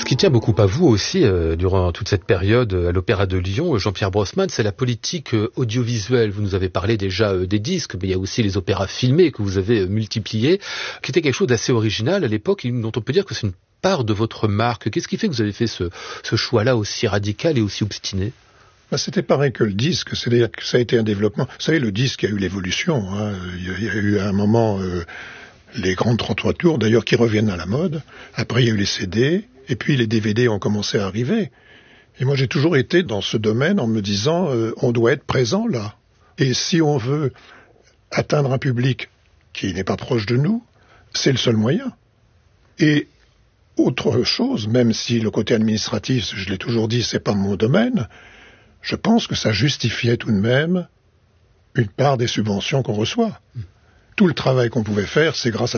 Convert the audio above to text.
Ce qui tient beaucoup à vous aussi, durant toute cette période à l'Opéra de Lyon, Jean-Pierre Brossman, c'est la politique audiovisuelle. Vous nous avez parlé déjà des disques, mais il y a aussi les opéras filmés que vous avez multipliés, qui était quelque chose d'assez original à l'époque, et dont on peut dire que c'est une part de votre marque. Qu'est-ce qui fait que vous avez fait ce choix-là aussi radical et aussi obstiné ? C'était pareil que le disque, c'est-à-dire que ça a été un développement. Vous savez, le disque a eu l'évolution. Il y a eu à un moment les grandes 33 tours, d'ailleurs, qui reviennent à la mode. Après, il y a eu les CD, et puis les DVD ont commencé à arriver. Et moi, j'ai toujours été dans ce domaine en me disant, on doit être présent là. Et si on veut atteindre un public qui n'est pas proche de nous, c'est le seul moyen. Et autre chose, même si le côté administratif, je l'ai toujours dit, c'est pas mon domaine, je pense que ça justifiait tout de même une part des subventions qu'on reçoit. Tout le travail qu'on pouvait faire, c'est grâce à